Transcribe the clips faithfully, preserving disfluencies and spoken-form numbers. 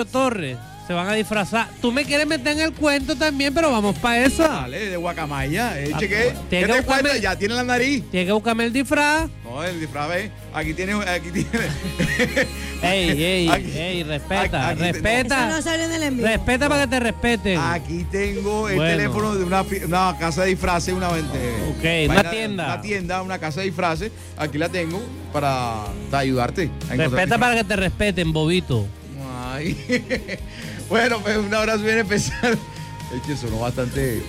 Torres se van a disfrazar. Tú me quieres meter en el cuento también, pero vamos para esa. Dale, de guacamaya. Eh, Ah, cheque. tiene ¿Qué que te cuenta? buscarme- Ya tiene la nariz. Tienes que buscarme el disfraz. No, el disfraz, ve. Aquí tiene. Aquí tiene. Ey, ey, Aquí- ey, respeta, aquí- aquí- respeta. Eso no sale en el envío. Respeta para que te respeten. Aquí tengo el Bueno. teléfono de una, fi- una casa de disfraces, una, eh, Ok, una vaina- tienda. Una tienda, una casa de disfraces. Aquí la tengo para, para ayudarte. a encontrar Respeta disfraz. para que te respeten, bobito. Ay. Bueno, pues un abrazo bien especial. Es que sonó bastante.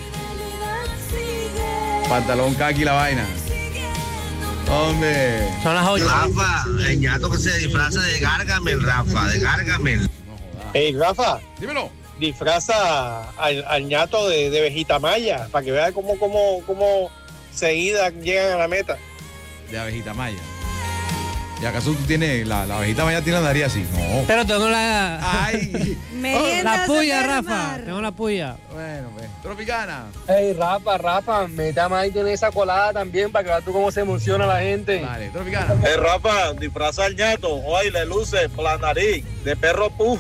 Pantalón caqui la vaina. Hombre. Son las ocho. Rafa, el ñato que se disfraza de Gargamel, Rafa, de Gargamel. Hey, Rafa, Dímelo. disfraza al, al ñato de, de Vegetamaya para que vea cómo, cómo, cómo seguida llegan a la meta. De abejita maya. ¿Y acaso tú tienes. La, la abejita maya tiene la nariz así? No. Pero tengo la. Ay. Merienda La puya, Santa Rafa. Mar. Tengo la puya. Bueno, pues. Tropicana. Hey, Rafa, Rafa, meta ahí en esa colada también para que veas tú cómo se emociona la gente. Dale, Tropicana. Hey, Rafa, disfraza al ñato, hoy le luce por la nariz de perro pu.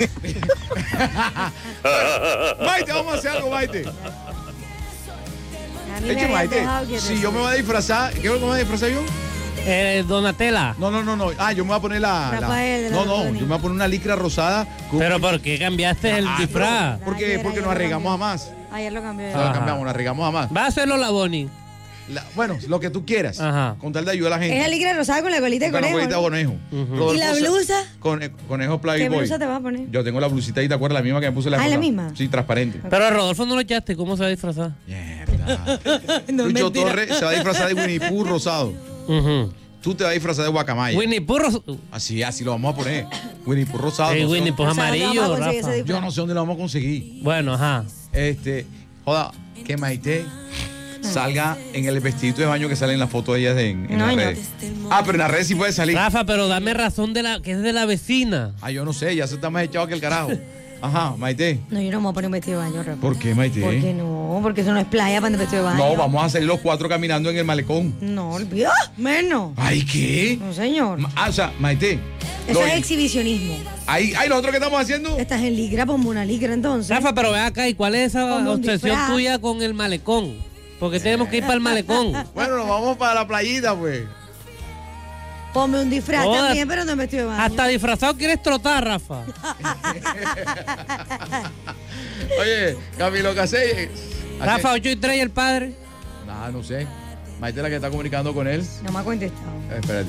Maite, vamos a hacer algo, Maite. A mí me Eche, habían Maite. dejado quieto. Si yo me voy a disfrazar, ¿qué es lo que me voy a disfrazar yo? Eh, Donatella. No, no, no, no. Ah, yo me voy a poner la. la- Rafael, de la no, no, Tony. yo me voy a poner una licra rosada. con- Pero ¿por qué cambiaste el Ah, disfraz? pero- Porque, Ayer, porque ayer nos lo arriesgamos a cambié. más. Ayer lo cambié. Se lo Ajá. cambiamos, nos arriesgamos a más. Va a hacerlo la Bonnie. La- bueno, lo que tú quieras. Ajá. Con tal de ayudar a la gente. Es la ligra rosada con la colita de Con la conejo. colita de ¿no? conejo. Ujú. Rodolfo ¿Y la Sa- blusa? Con, conejo ¿Qué Playboy. blusa te vas a poner? Yo tengo la blusita ahí, ¿te acuerdas? La misma que me puse la Ah, época. ¿la misma? Sí, transparente. Pero a Rodolfo no lo echaste. ¿Cómo se va a disfrazar? Mierda. No, Lucho mentira. Torres se va a disfrazar de Winnie Pooh rosado. Ujú. Tú te vas a disfrazar de guacamaya. Winnie Pooh. Así, así lo vamos a poner. Winnie Pooh rosado. Hey, no sé Winnie dónde- Pooh O sea, ¿dónde vamos a amarillo, conseguir Rafa. ese disfraz? Yo no sé dónde lo vamos a conseguir. Bueno, ajá. Este, joda, que Maite salga en el vestidito de baño que sale en la foto de ellas en, en No, las no. redes. Ah, pero en las redes sí puede salir. Rafa, pero dame razón de la que es de la vecina. Ah, yo no sé, ya se está más echado que el carajo. Ajá, Maite. No, yo no me voy a poner un vestido de baño, Rafa. ¿Por qué, Maite? ¿Por qué no? Porque eso no es playa para el vestido de baño. No, vamos a salir los cuatro caminando en el malecón. No, olvida. Menos. Ay, ¿qué? No, señor. Ma- Ah, o sea, Maite. Eso lo- es exhibicionismo. Ahí, ahí, nosotros que estamos haciendo. Estás en ligra, ponme una ligra entonces. Rafa, pero ve acá, ¿y cuál es esa Como un obsesión disfraz. tuya con el malecón? Porque tenemos que ir para el malecón. Bueno, nos vamos para la playita, pues. Ponme un disfraz Joder. también, pero no en vestido de baño. Hasta disfrazado quieres trotar, Rafa. Oye, Camilo Casey. Rafa, ocho y tres y el padre. Nada, no sé. Maite es la que está comunicando con él. No me ha contestado. Eh, espérate.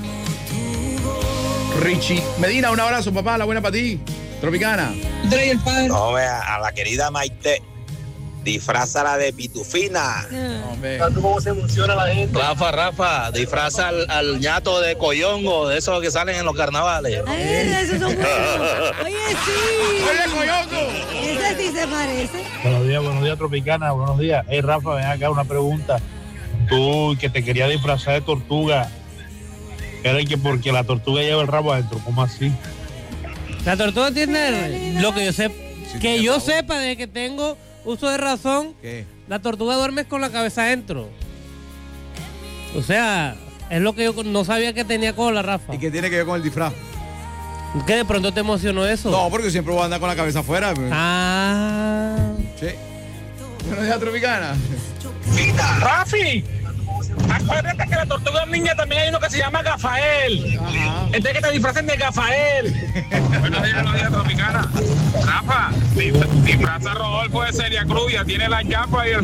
Richie Medina, un abrazo, papá. La buena para ti. Tropicana. No, vea, a la querida Maite, disfrázala de pitufina. Hombre. ¿Tú cómo se emociona la gente? Rafa, Rafa, disfraza al, al ñato de coyongo, de esos que salen en los carnavales. Ay, esos son buenos. Oye, sí. Oye, Coyongo. Ese sí se parece. Buenos días, buenos días, Tropicana, buenos días. Hey, Rafa, ven acá una pregunta. Tú que te querías disfrazar de tortuga, era que porque la tortuga lleva el rabo adentro, ¿cómo así? La tortuga tiene lo que yo sé, Sí, que tiene yo rabo. sepa de que tengo uso de razón. ¿Qué? La tortuga duerme con la cabeza adentro. O sea, es lo que yo no sabía que tenía cola, Rafa. ¿Y qué tiene que ver con el disfraz? ¿Qué de pronto te emocionó eso? No, porque siempre voy a andar con la cabeza afuera. pues. Ah. Sí. Buenos días, Tropicana. ¡Rafi! Acuérdate que la tortuga niña también hay uno que se llama Gafael. Ajá. Entonces que te disfracen de Gafael. Buenos días, buenos días, Tropicana. Rafa, dif- disfraza a Rodolfo de Celia Cruz, ya tiene la chapa y el...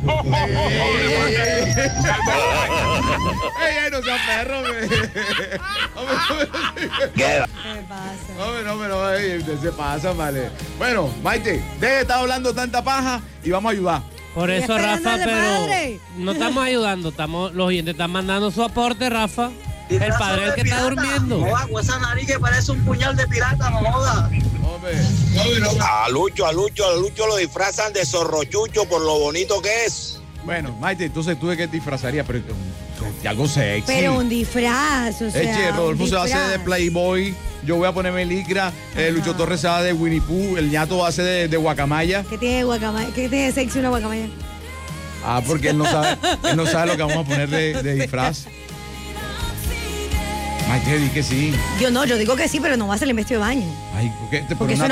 ¡Ey, ey, no seas perro, hombre! Hombre, ¿Qué pasa? hombre, no, pero ey, usted se pasa, vale. Bueno, Maite, deje de estar hablando tanta paja y vamos a ayudar. Por Estoy eso, Rafa, esperando al pero padre. no estamos ayudando, estamos, los oyentes están mandando su aporte, Rafa. El padre es el que está durmiendo. con esa nariz que parece un puñal de pirata, no joda. Hombre. A Lucho, a Lucho, a Lucho lo disfrazan de zorrochucho por lo bonito que es. Bueno, Maite, entonces tú de qué te disfrazarías, pero de algo sexy. Pero un disfraz, o sea. Eche, Rodolfo un se va a hacer de disfraz. Playboy, yo voy a ponerme licra, eh, Lucho Ajá. Torres se va de Winnie Pooh, el ñato va a ser de, de guacamaya. ¿Qué tiene guacamaya? ¿Qué tiene sexy una guacamaya? Ah, porque él no sabe, él no sabe lo que vamos a poner de, de disfraz. Maite, di que sí. Yo no, yo digo que sí, pero no va a ser el vestido de baño. Ay, ¿por qué? Te- Porque pero eso una